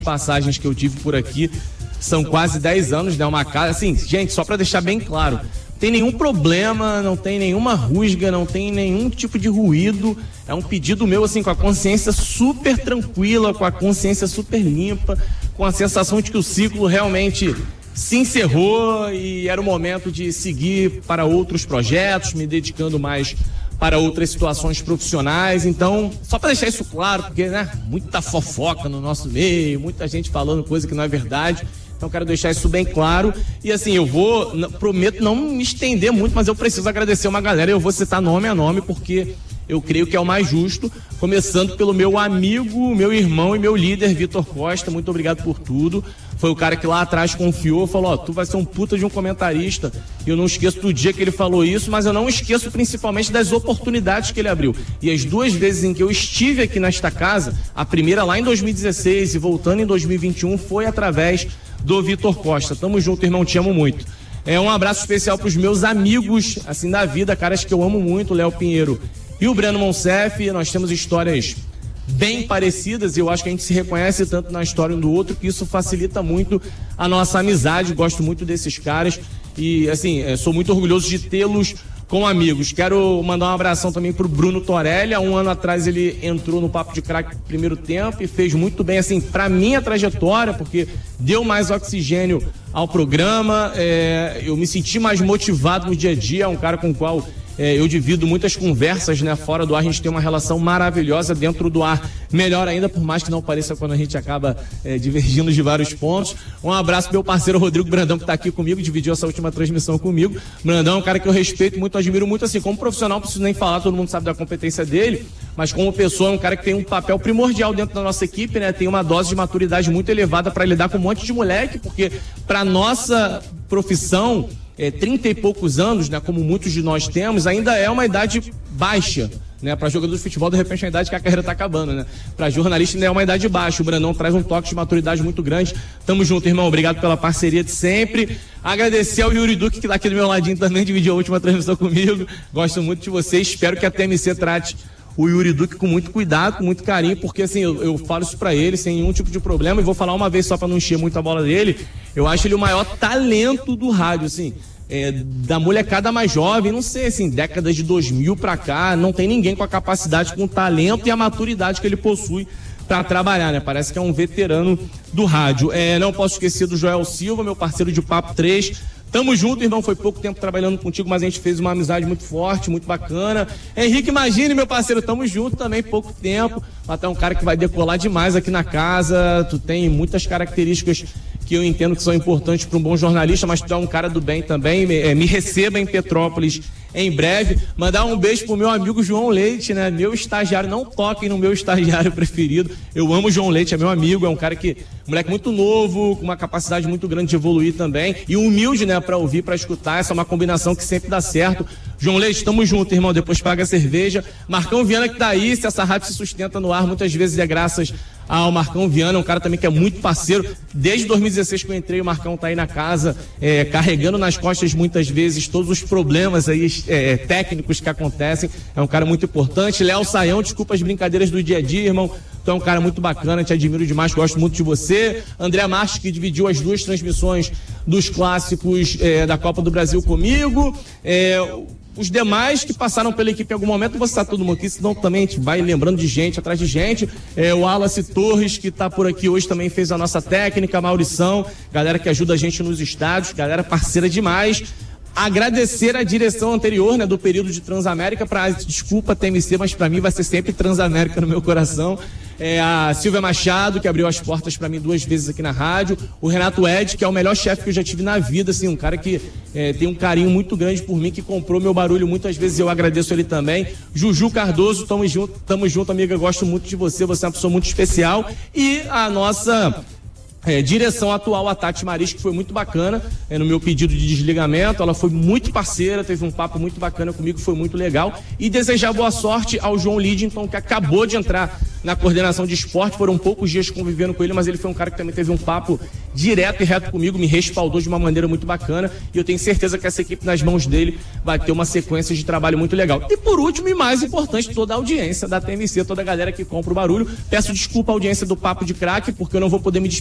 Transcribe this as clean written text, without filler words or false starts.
passagens que eu tive por aqui, são quase 10 anos, né? Uma casa, assim, gente, só para deixar bem claro, não tem nenhum problema, não tem nenhuma rusga, não tem nenhum tipo de ruído. É um pedido meu, assim, com a consciência super tranquila, com a consciência super limpa, com a sensação de que o ciclo realmente se encerrou e era o momento de seguir para outros projetos, me dedicando mais para outras situações profissionais. Então, só para deixar isso claro, porque, né, muita fofoca no nosso meio, muita gente falando coisa que não é verdade. Então, quero deixar isso bem claro. E assim, prometo não me estender muito, mas eu preciso agradecer uma galera. Eu vou citar nome a nome, porque eu creio que é o mais justo. Começando pelo meu amigo, meu irmão e meu líder, Vitor Costa. Muito obrigado por tudo. Foi o cara que lá atrás confiou, falou, tu vai ser um puta de um comentarista. E eu não esqueço do dia que ele falou isso, mas eu não esqueço principalmente das oportunidades que ele abriu. E as 2 vezes em que eu estive aqui nesta casa, a primeira lá em 2016 e voltando em 2021, foi através do Vitor Costa. Tamo junto, irmão, te amo muito. Um abraço especial pros meus amigos, assim, da vida, caras que eu amo muito, Léo Pinheiro e o Breno Monsef. Nós temos histórias bem parecidas e eu acho que a gente se reconhece tanto na história um do outro que isso facilita muito a nossa amizade. Gosto muito desses caras e, assim, sou muito orgulhoso de tê-los como amigos. Quero mandar um abração também pro Bruno Torelli. Há um ano atrás ele entrou no Papo de Craque no primeiro tempo e fez muito bem, assim, pra minha trajetória, porque deu mais oxigênio ao programa. Eu me senti mais motivado no dia a dia. É um cara com o qual eu divido muitas conversas, né? Fora do ar a gente tem uma relação maravilhosa, dentro do ar melhor ainda, por mais que não pareça quando a gente acaba divergindo de vários pontos. Um abraço pro meu parceiro Rodrigo Brandão, que tá aqui comigo, dividiu essa última transmissão comigo. Brandão é um cara que eu respeito muito, admiro muito, assim, como profissional, não preciso nem falar, todo mundo sabe da competência dele, mas como pessoa é um cara que tem um papel primordial dentro da nossa equipe, né? Tem uma dose de maturidade muito elevada para lidar com um monte de moleque, porque pra nossa profissão, 30 e poucos anos, né, como muitos de nós temos, ainda é uma idade baixa, né? Para jogador de futebol, de repente é uma idade que a carreira tá acabando, né? Para jornalista ainda é uma idade baixa. O Brandão traz um toque de maturidade muito grande. Tamo junto, irmão. Obrigado pela parceria de sempre. Agradecer ao Yuri Duque, que tá aqui do meu ladinho também, dividiu a última transmissão comigo. Gosto muito de vocês. Espero que a TMC trate o Yuri Duque com muito cuidado, com muito carinho, porque assim, eu falo isso pra ele sem nenhum tipo de problema, e vou falar uma vez só pra não encher muito a bola dele. Eu acho ele o maior talento do rádio, assim, da molecada mais jovem, não sei, assim, décadas de 2000 pra cá, não tem ninguém com a capacidade, com o talento e a maturidade que ele possui pra trabalhar, né? Parece que é um veterano do rádio. Não posso esquecer do Joel Silva, meu parceiro de Papo 3. Tamo junto, irmão, foi pouco tempo trabalhando contigo, mas a gente fez uma amizade muito forte, muito bacana. Henrique Imagine, meu parceiro, tamo junto também, pouco tempo, mas tu é um cara que vai decolar demais aqui na casa, tu tem muitas características que eu entendo que são importantes para um bom jornalista, mas tu é um cara do bem também. Me receba em Petrópolis em breve. Mandar um beijo pro meu amigo João Leite, né? Meu estagiário, não toquem no meu estagiário preferido. Eu amo o João Leite, é meu amigo, é um cara que, moleque muito novo, com uma capacidade muito grande de evoluir também, e humilde, né, para ouvir, para escutar. Essa é uma combinação que sempre dá certo. João Leite, tamo junto, irmão, depois paga a cerveja. Marcão Viana que tá aí, se essa rádio se sustenta no ar, muitas vezes é graças ao Marcão Viana, um cara também que é muito parceiro. Desde 2016 que eu entrei, o Marcão tá aí na casa, carregando nas costas muitas vezes todos os problemas aí técnicos que acontecem. É um cara muito importante. Léo Saião, desculpa as brincadeiras do dia a dia, irmão. Tu é um cara muito bacana, te admiro demais, gosto muito de você. André Marques, que dividiu as 2 transmissões dos clássicos da Copa do Brasil comigo. Os demais que passaram pela equipe em algum momento, vou citar todo mundo aqui, senão também a gente vai lembrando de gente, atrás de gente. O Wallace Torres, que tá por aqui hoje, também fez a nossa técnica, a Maurição, galera que ajuda a gente nos estádios, galera parceira demais. Agradecer a direção anterior, né, do período de Transamérica, desculpa TMC, mas pra mim vai ser sempre Transamérica no meu coração. A Silvia Machado, que abriu as portas pra mim 2 vezes aqui na rádio. O Renato Ed, que é o melhor chefe que eu já tive na vida, assim, um cara que tem um carinho muito grande por mim, que comprou meu barulho muitas vezes, eu agradeço ele também. Juju Cardoso, tamo junto, amiga, gosto muito de você, você é uma pessoa muito especial. E a nossa direção atual, a Tati Maris, que foi muito bacana no meu pedido de desligamento. Ela foi muito parceira, teve um papo muito bacana comigo, foi muito legal. E desejar boa sorte ao João Lidington, que acabou de entrar na coordenação de esporte, foram poucos dias convivendo com ele, mas ele foi um cara que também teve um papo direto e reto comigo, me respaldou de uma maneira muito bacana, e eu tenho certeza que essa equipe nas mãos dele vai ter uma sequência de trabalho muito legal. E por último e mais importante, toda a audiência da TMC, toda a galera que compra o barulho. Peço desculpa à audiência do Papo de Craque, porque eu não vou poder me